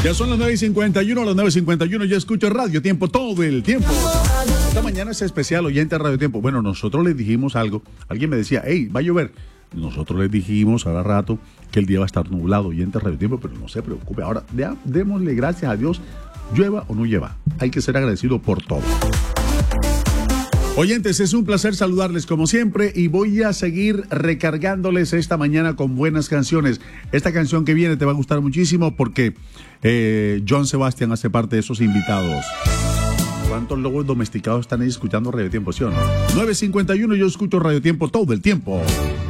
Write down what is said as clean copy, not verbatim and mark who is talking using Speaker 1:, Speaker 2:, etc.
Speaker 1: Ya son las 9:51, las 9:51. Yo escucho Radio Tiempo todo el tiempo. Esta mañana es especial, oyente de Radio Tiempo. Bueno, nosotros les dijimos algo. Alguien me decía, hey, va a llover. Nosotros les dijimos ahora rato que el día va a estar nublado, oyente de Radio Tiempo, pero no se preocupe. Ahora, ya, démosle gracias a Dios, llueva o no llueva. Hay que ser agradecido por todo. Oyentes, es un placer saludarles como siempre y voy a seguir recargándoles esta mañana con buenas canciones. Esta canción que viene te va a gustar muchísimo porque John Sebastian hace parte de esos invitados. ¿Cuántos lobos domesticados están ahí escuchando Radio Tiempo, sí o no? 9:51, yo escucho Radio Tiempo todo el tiempo.